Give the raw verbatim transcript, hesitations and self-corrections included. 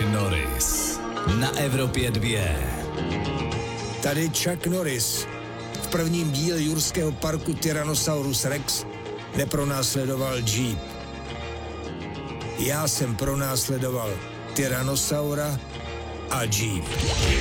Norris na Evropě dvě. Tady Chuck Norris. V prvním díle jurského parku Tyrannosaurus Rex nepronásledoval Jeep. Já jsem pronásledoval Tyrannosaura a Jeep.